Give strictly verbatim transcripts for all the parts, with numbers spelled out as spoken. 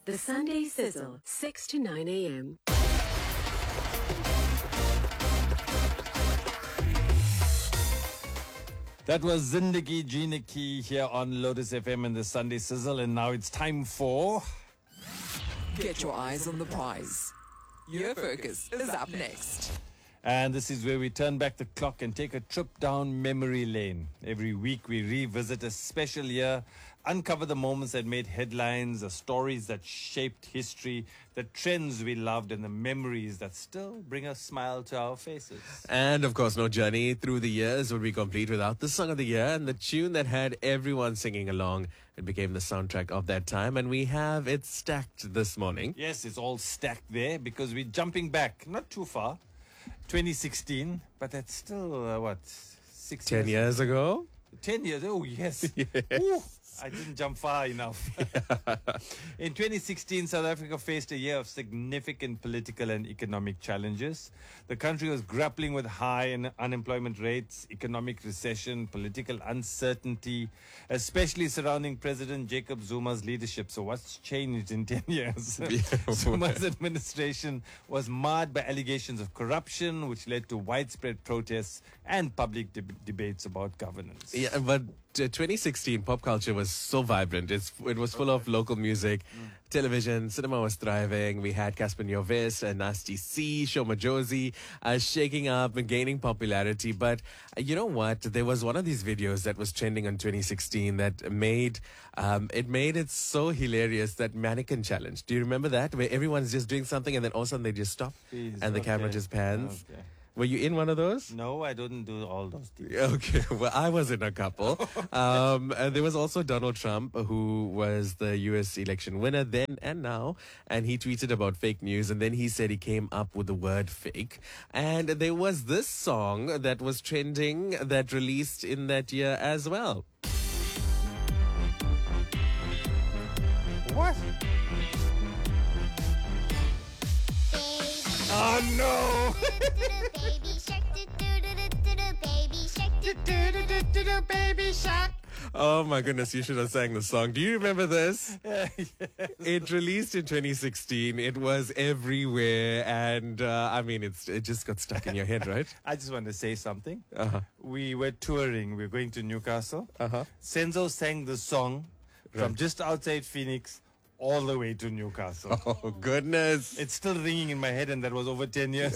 The Sunday Sizzle, six to nine a.m. That was Zindagi Jinaki here on Lotus F M and the Sunday Sizzle, and now it's time for... Get your eyes on the prize. Your Focus is up next. And this is where we turn back the clock and take a trip down memory lane. Every week we revisit a special year, uncover the moments that made headlines, the stories that shaped history, the trends we loved, and the memories that still bring a smile to our faces. And of course, no journey through the years would be complete without the song of the year and the tune that had everyone singing along. It became the soundtrack of that time, and we have it stacked this morning. Yes, it's all stacked there because we're jumping back, not too far. twenty sixteen, but that's still, uh, what, six Ten years? years ago? Ten years, oh yes. Yes. Ooh, I didn't jump far enough. In twenty sixteen, South Africa faced a year of significant political and economic challenges. The country was grappling with high un- unemployment rates, economic recession, political uncertainty, especially surrounding President Jacob Zuma's leadership. So what's changed in ten years? Zuma's administration was marred by allegations of corruption, which led to widespread protests and public deb- debates about governance. Yeah, but uh, twenty sixteen pop culture was so vibrant. It's It was full of local music, mm. television, cinema was thriving. We had Casper Nyovest and Nasty C, Shoma Josie, uh, shaking up and gaining popularity. But uh, you know what? There was one of these videos that was trending on twenty sixteen that made um, it made it so hilarious, that mannequin challenge. Do you remember that? Where everyone's just doing something and then all of a sudden they just stop Please, and the okay. camera just pans. Okay. Were you in one of those? No, I didn't do all those things. Okay, well, I was in a couple. Um, and there was also Donald Trump, who was the U S election winner then and now. And he tweeted about fake news. And then he said he came up with the word fake. And there was this song that was trending that released in that year as well. What? Oh no! Baby shark. Oh my goodness, you should have sang the song. Do you remember this? Yes. It released in twenty sixteen. It was everywhere. And uh, I mean, it's it just got stuck in your head, right? I just want to say something. Uh-huh. We were touring. We were going to Newcastle. Uh-huh. Senzo sang the song from Right. just outside Phoenix all the way to Newcastle. Oh, goodness. It's still ringing in my head, and that was over ten years.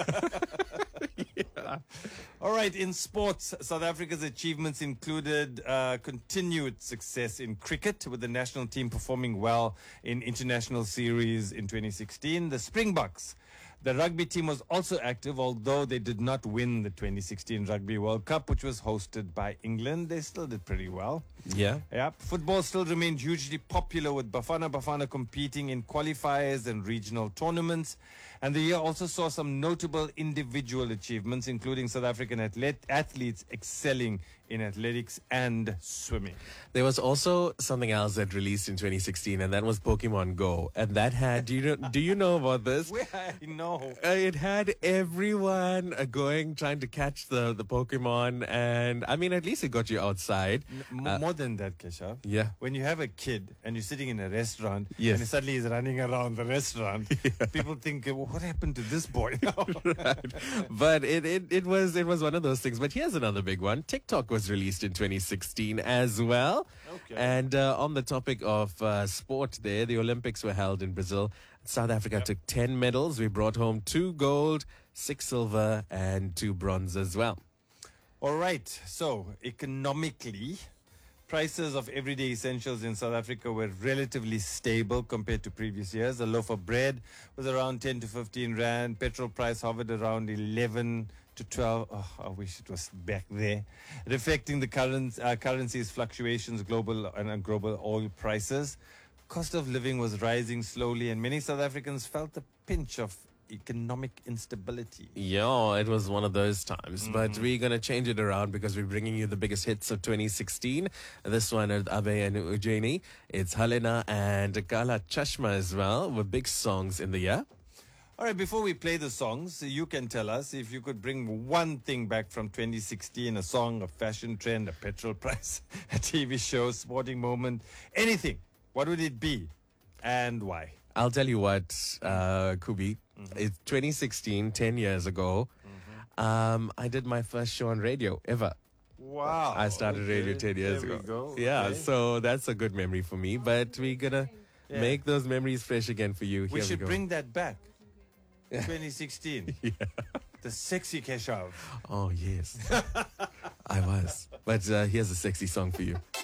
Yeah. All right, in sports, South Africa's achievements included uh, continued success in cricket, with the national team performing well in international series in twenty sixteen. The Springboks, the rugby team, was also active, although they did not win the twenty sixteen Rugby World Cup, which was hosted by England. They still did pretty well. Yeah. Yep. Football still remained hugely popular, with Bafana Bafana competing in qualifiers and regional tournaments. And the year also saw some notable individual achievements, including South African athlete, athletes excelling in athletics and swimming. There was also something else that released in twenty sixteen, and that was Pokemon Go. And that had, do you know, do you know about this? Where I know. Uh, it had everyone uh, going, trying to catch the, the Pokemon. And I mean, at least it got you outside. M- Uh, more than that, Keshav. Yeah. When you have a kid and you're sitting in a restaurant, Yes. and suddenly he's running around the restaurant, people think, well, what happened to this boy now? Right. But it, it, it was it was one of those things. But here's another big one. TikTok was released in twenty sixteen as well. Okay. And uh, on the topic of uh, sport there, the Olympics were held in Brazil. South Africa Yep. took ten medals. We brought home two gold, six silver, and two bronze as well. All right. So, economically, prices of everyday essentials in South Africa were relatively stable compared to previous years. A loaf of bread was around ten to fifteen rand. Petrol price hovered around eleven to twelve. Oh, I wish it was back there. Reflecting the current, uh, currency's fluctuations, global and uh, global oil prices. Cost of living was rising slowly, and many South Africans felt the pinch of economic instability. Yeah, it was one of those times. But we're going to change it around because we're bringing you the biggest hits of twenty sixteen. This one with Abe and Ujeni. It's Halena and Kala Chashma as well, with big songs in the year. All right, before we play the songs, you can tell us if you could bring one thing back from twenty sixteen, a song, a fashion trend, a petrol price, a T V show, sporting moment, anything. What would it be? and why? I'll tell you what, uh, Kubi. Mm-hmm. It's twenty sixteen, ten years ago. Mm-hmm. Um, I did my first show on radio ever. Wow. I started okay. radio ten years there ago. We go. Yeah, okay. so that's a good memory for me. But we're gonna Yeah. make those memories fresh again for you. We Here should we go. bring that back. twenty sixteen. Yeah. The sexy Keshav. Oh yes, I was. But uh, here's a sexy song for you.